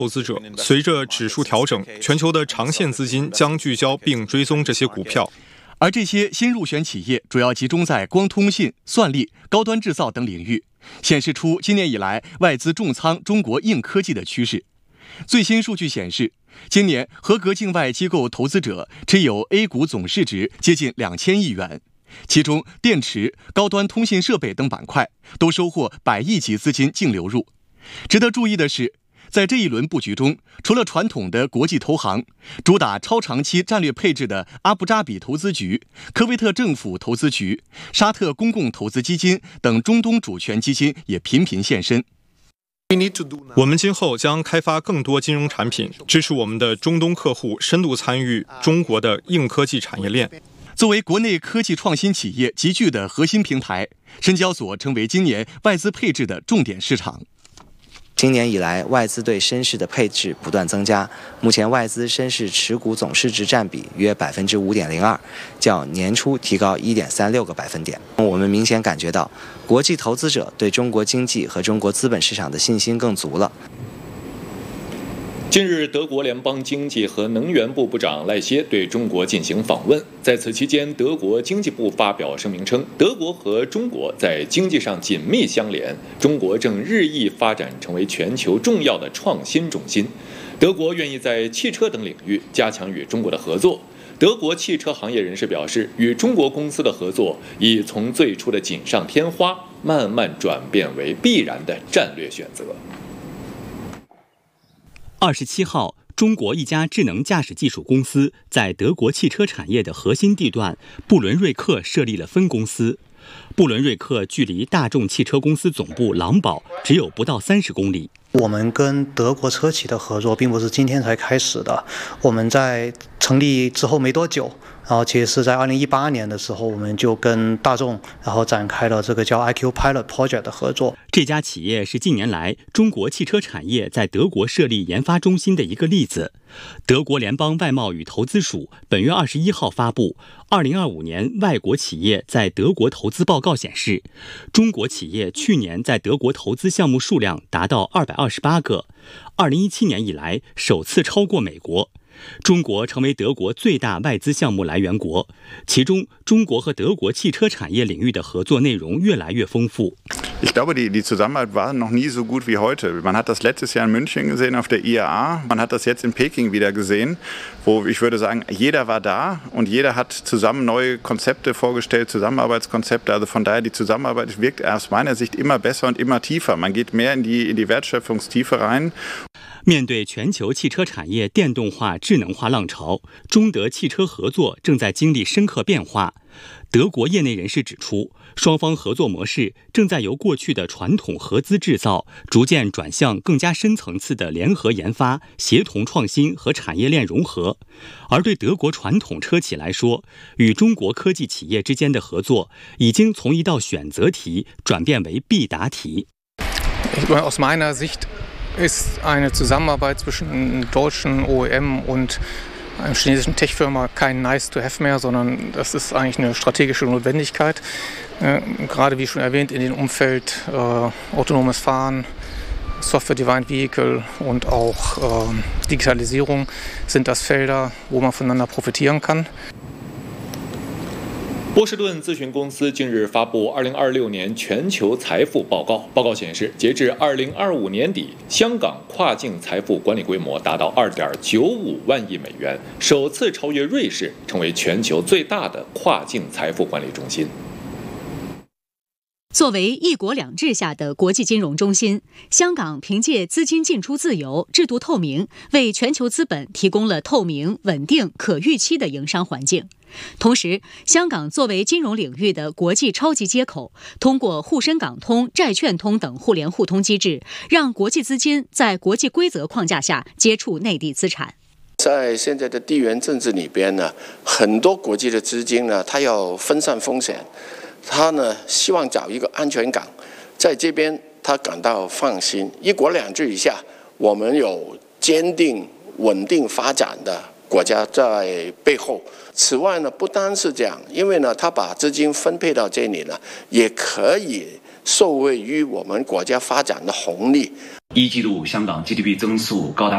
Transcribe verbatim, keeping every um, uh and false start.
投资者，随着指数调整，全球的长线资金将聚焦并追踪这些股票。 而这些新入选企业主要集中在光通信、算力、高端制造等领域，显示出今年以来外资重仓中国硬科技的趋势。最新数据显示，今年合格境外机构投资者持有 A 股总市值接近两千亿元，其中电池、高端通信设备等板块都收获百亿级资金净流入。值得注意的是，在这一轮布局中，除了传统的国际投行，主打超长期战略配置的阿布扎比投资局、科威特政府投资局、沙特公共投资基金等中东主权基金也频频现身。 我们今后将开发更多金融产品，支持我们的中东客户深度参与中国的硬科技产业链。 作为国内科技创新企业集聚的核心平台，深交所成为今年外资配置的重点市场。 今年以来，外资对深市的配置不断增加，目前外资深市持股总市值占比约百分之五点零二，较年初提高一点三六个百分点。我们明显感觉到，国际投资者对中国经济和中国资本市场的信心更足了。 近日，德国联邦经济和能源部部长赖歇对中国进行访问。在此期间，德国经济部发表声明称，德国和中国在经济上紧密相连，中国正日益发展成为全球重要的创新中心。德国愿意在汽车等领域加强与中国的合作。德国汽车行业人士表示，与中国公司的合作已从最初的锦上添花，慢慢转变为必然的战略选择。 二十七号，中国一家智能驾驶技术公司在德国汽车产业的核心地段布伦瑞克设立了分公司。布伦瑞克距离大众汽车公司总部狼堡只有不到三十公里。 我们跟德国车企的合作并不是今天才开始的，我们在成立之后没多久，然后其实是在二零一八年的时候，我们就跟大众然后展开了这个叫 I Q Pilot Project 的合作。 这家企业是近年来中国汽车产业在德国设立研发中心的一个例子。德国联邦外贸与投资署本月二十一号发布二零二五年外国企业在德国投资报告显示，中国企业去年在德国投资项目数量达到二百二十八个，二零一七年以来首次超过美国。中国成为德国最大外资项目来源国，其中中国和德国汽车产业领域的合作内容越来越丰富。 Ich glaube, die, die Zusammenarbeit war noch nie so gut wie heute. Man hat das letztes Jahr in München gesehen auf der I A A, man hat das jetzt in Peking wieder gesehen, wo ich würde sagen, jeder war da und jeder hat zusammen neue Konzepte vorgestellt, Zusammenarbeitskonzepte. Also von daher, die Zusammenarbeit wirkt aus meiner Sicht immer besser und immer tiefer. Man geht mehr in die, in die Wertschöpfungstiefe rein. 面对全球汽车产业电动化、智能化浪潮，中德汽车合作正在经历深刻变化。德国业内人士指出，双方合作模式正在由过去的传统合资制造，逐渐转向更加深层次的联合研发、协同创新和产业链融合。而对德国传统车企来说，与中国科技企业之间的合作已经从一道选择题转变为必答题。 Aus meiner Sicht ist eine Zusammenarbeit zwischen einem deutschen O E M und einer chinesischen Tech-Firma kein Nice-to-have mehr, sondern das ist eigentlich eine strategische Notwendigkeit. Äh, gerade wie schon erwähnt, in dem Umfeld äh, autonomes Fahren, Software-Defined Vehicle und auch äh, Digitalisierung sind das Felder, wo man voneinander profitieren kann. 波士顿咨询公司近日发布二零二六年全球财富报告。报告显示，截至二零二五年底，香港跨境财富管理规模达到二点九五万亿美元，首次超越瑞士，成为全球最大的跨境财富管理中心。 作为一国两制下的国际金融中心，香港凭借资金进出自由、制度透明，为全球资本提供了透明、稳定、可预期的营商环境。同时，香港作为金融领域的国际超级接口，通过沪深港通、债券通等互联互通机制，让国际资金在国际规则框架下接触内地资产。 在现在的地缘政治里边呢，很多国际的资金呢，它要分散风险。他呢希望找一个安全港，在这边他感到放心。一国两制以下，我们有坚定稳定发展的国家在背后。此外呢，不单是这样，因为呢他把资金分配到这里呢，也可以受惠于我们国家发展的红利。 一季度香港 G D P 增速高达